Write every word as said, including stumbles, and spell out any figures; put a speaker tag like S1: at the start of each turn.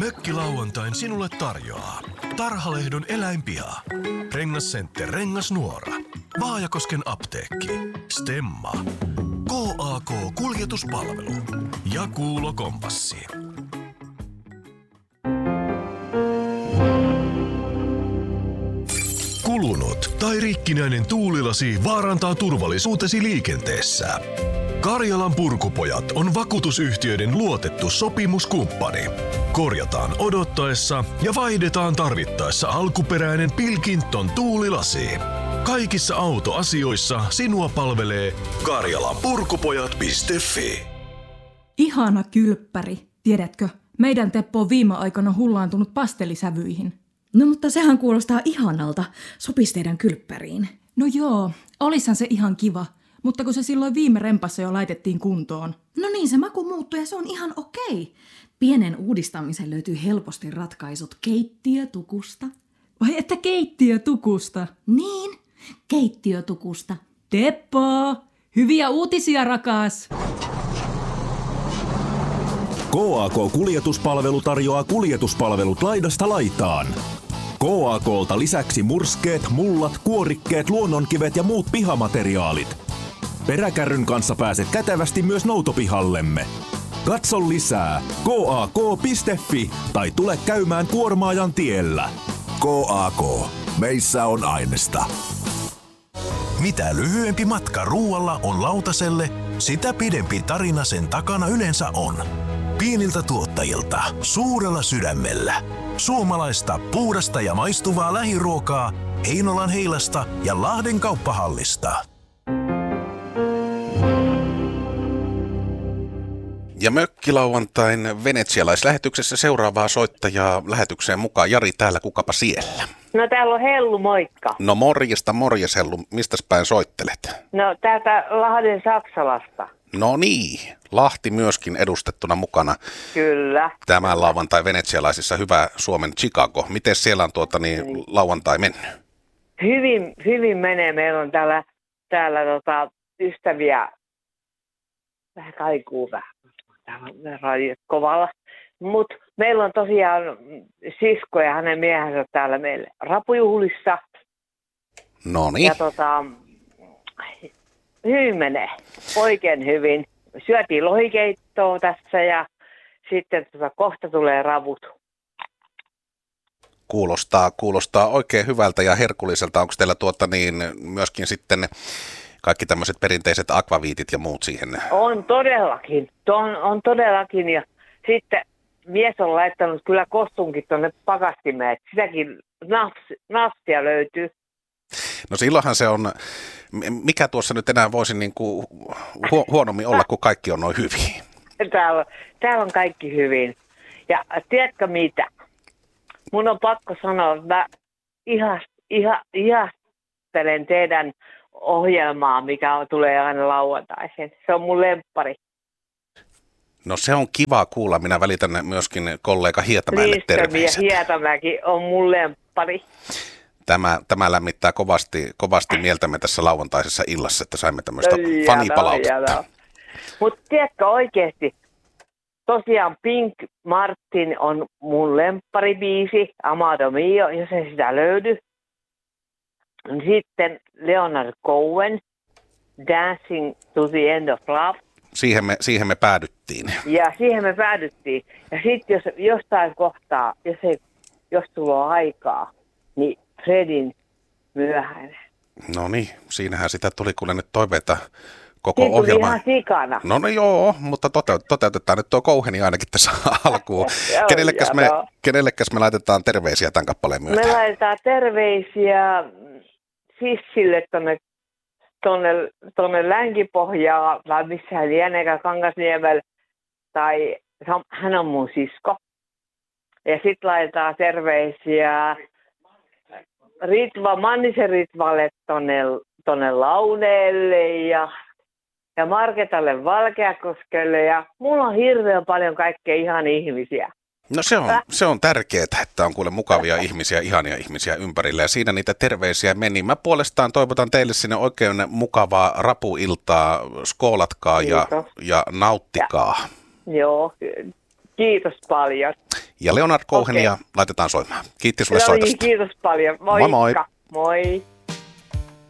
S1: Mökkilauantain sinulle tarjoaa Tarhalehdon eläinpiha, Rengascenter Rengasnuora, Vaajakosken apteekki, Stemma, K A K Kuljetuspalvelu ja Kuulo Kompassi. Kulunut tai rikkinäinen tuulilasi vaarantaa turvallisuutesi liikenteessä. Karjalan Purkupojat on vakuutusyhtiöiden luotettu sopimuskumppani. Korjataan odottaessa ja vaihdetaan tarvittaessa alkuperäinen Pilkington tuulilasi. Kaikissa autoasioissa sinua palvelee karjalanpurkupojat piste fi.
S2: Ihana kylppäri, tiedätkö? Meidän Teppo on viime aikoina hullaantunut pastelisävyihin.
S3: No mutta sehän kuulostaa ihanalta. Sopisi teidän kylppäriin.
S2: No joo, olishan se ihan kiva. Mutta kun se silloin viime rempassa jo laitettiin kuntoon.
S3: No niin, se maku muuttui ja se on ihan okei. Pienen uudistamisen löytyy helposti ratkaisut keittiötukusta.
S2: Vai että keittiötukusta?
S3: Niin, keittiötukusta.
S2: Teppo, hyviä uutisia rakas!
S4: K A K Kuljetuspalvelu tarjoaa kuljetuspalvelut laidasta laitaan. K A K:lta lisäksi murskeet, mullat, kuorikkeet, luonnonkivet ja muut pihamateriaalit. Peräkärryn kanssa pääset kätevästi myös noutopihallemme. Katso lisää K A K piste fi tai tule käymään Kuormaajan tiellä.
S5: K A K. Meissä on ainesta. Mitä lyhyempi matka ruualla on lautaselle, sitä pidempi tarina sen takana yleensä on. Pieniltä tuottajilta, suurella sydämellä. Suomalaista, puhdasta ja maistuvaa lähiruokaa Heinolan Heilasta ja Lahden kauppahallista.
S6: Ja Mökkilauantain venetsialaislähetyksessä seuraavaa soittajaa lähetykseen mukaan. Jari täällä, kukapa siellä?
S7: No täällä on Hellu, moikka.
S6: No morjesta, morjes Hellu. Mistäs päin soittelet?
S7: No täältä Lahden Saksalasta.
S6: No niin, Lahti myöskin edustettuna mukana.
S7: Kyllä.
S6: Tämän lauantai venetsialaisissa hyvä Suomen Chicago. Miten siellä on tuota niin lauantai mennyt?
S7: Hyvin, hyvin menee. Meillä on täällä, täällä tota, ystäviä. Vähän kaikuu vähän. Täällä on radiot kovalla. Mutta meillä on tosiaan sisko ja hänen miehensä täällä meille rapujuhlissa.
S6: No niin.
S7: Ja tota, hyvin menee. Oikein hyvin. Syötiin lohikeittoa tässä ja sitten tota, kohta tulee ravut.
S6: Kuulostaa, kuulostaa oikein hyvältä ja herkulliselta. Onko teillä tuota niin myöskin sitten kaikki tämmöiset perinteiset akvaviitit ja muut siihen?
S7: On todellakin. On, on todellakin. Ja sitten mies on laittanut kyllä kostunkin tuonne pakastimeen. Sitäkin nafs, nafsia löytyy.
S6: No silloinhan se on, mikä tuossa nyt enää voisi niin kuin hu- huonommin olla, kun kaikki on noin hyvin.
S7: Täällä, täällä on kaikki hyvin. Ja tiedätkö mitä? Mun on pakko sanoa, että mä ihast, iha, ihastelen teidän ohjelmaa, mikä on, tulee aina lauantaisen. Se on mun lemppari.
S6: No se on kiva kuulla. Minä välitän myöskin kollega Hietamäelle terveiset.
S7: Ja Hietamäki on mun lemppari.
S6: Tämä, tämä lämmittää kovasti, kovasti mieltämme tässä lauantaisessa illassa, että saimme tämmöistä fanipalautetta.
S7: Mutta tiedätkö oikeasti, tosiaan Pink Martin on mun lempparibiisi, Amado Mio, jos ei sitä löydy. Sitten Leonard Cohen, Dancing to the End of Love.
S6: Siihen me, siihen me päädyttiin.
S7: Ja siihen me päädyttiin. Ja sitten jos jostain kohtaa, jos, ei, jos tulee aikaa, niin Fredin Myöhäinen.
S6: No niin, siinähän sitä tuli kuule nyt toiveita koko
S7: Siitä
S6: ohjelma.
S7: Ihan sikana.
S6: No no joo, mutta toteut- toteutetaan nyt tuo Coheni ainakin tässä alkuun. Kenellekäs me, kenellekäs me laitetaan terveisiä tämän kappaleen myötä?
S7: Me laitetaan terveisiä Sissille tonne, tonne, tonne Länkipohjaan, vai missä hän lienee, Kangasniemellä, tai hän on mun sisko. Ja sitten laitetaan terveisiä Ritva, Mannisen Ritvalle tonne, tonne Launeelle ja, ja Marketalle Valkeakoskelle. Ja mulla on hirveän paljon kaikkea ihan ihmisiä.
S6: No se on, se on tärkeää, että on kuule mukavia ihmisiä, ihania ihmisiä ympärillä ja siinä niitä terveisiä meni. Mä puolestaan toivotan teille sinne oikein mukavaa rapuiltaa, skoolatkaa ja, ja nauttikaa.
S7: Ja, joo, kiitos paljon.
S6: ja Leonard Cohenia okay. laitetaan soimaan. Kiitti sulle
S7: no,
S6: soitosta.
S7: Kiitos paljon. Moikka.
S6: Moi moi.
S7: Moi.